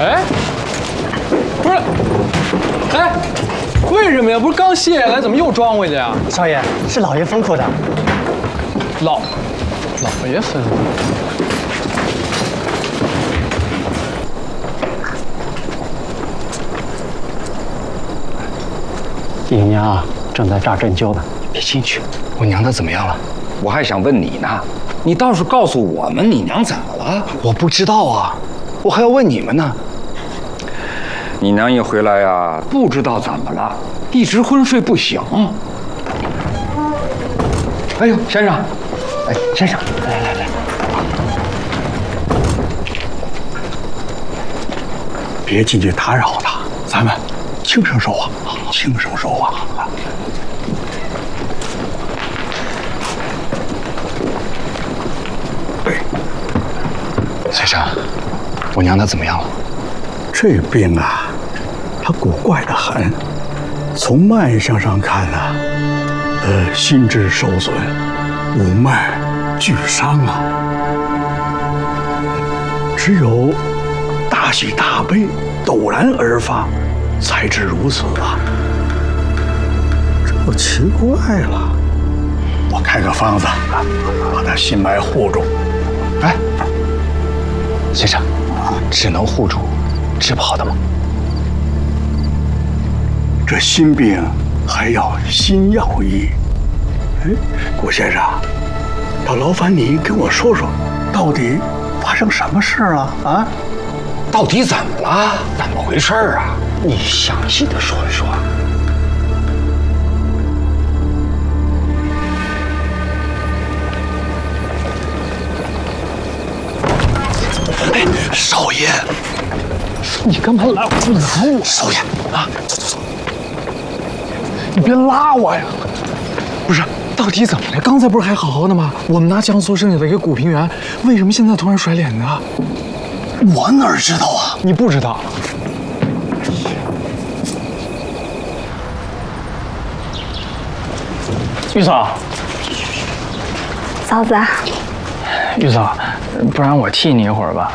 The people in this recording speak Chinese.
哎，不是，哎，为什么呀？不是刚卸下来，怎么又装回去啊？ 少爷，是老爷吩咐的。 老爷吩咐。 你娘正在这儿针灸呢，别进去。 我娘她怎么样了？我还想问你呢，你倒是告诉我们你娘怎么了？ 我不知道啊，我还要问你们呢。 你娘一回来呀，不知道怎么了，一直昏睡不醒。哎呦，先生，哎，先生，来， 别进去打扰他，咱们轻声说话，轻声说话。 先生，我娘她怎么样了？ 这病啊，它古怪得很。从脉象上看啊，心智受损，五脉俱伤啊。只有大喜大悲陡然而发，才知如此啊。这奇怪了，我开个方子，把他心脉护住。 哎，先生，只能护住，治不好的吗？ 这心病还要心药医。哎，古先生，那劳烦你给我说说，到底发生什么事了啊？ 到底怎么了？怎么回事啊？你详细的说一说。 哎，少爷， 你干嘛拉我？不拉我！ 少爷啊，走， 你别拉我呀！不是，到底怎么了？刚才不是还好好的吗？我们拿江苏剩下的给古平原，为什么现在突然甩脸呢？ 我哪知道啊？ 你不知道？玉嫂， 嫂子， 玉嫂，不然我替你一会儿吧。